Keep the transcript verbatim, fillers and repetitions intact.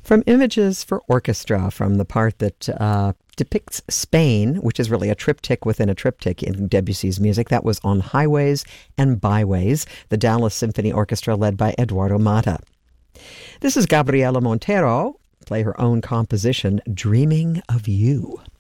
From Images for Orchestra, from the part that uh, depicts Spain, which is really a triptych within a triptych in Debussy's music. That was On Highways and Byways, the Dallas Symphony Orchestra led by Eduardo Mata. This is Gabriela Montero, play her own composition, Dreaming of You.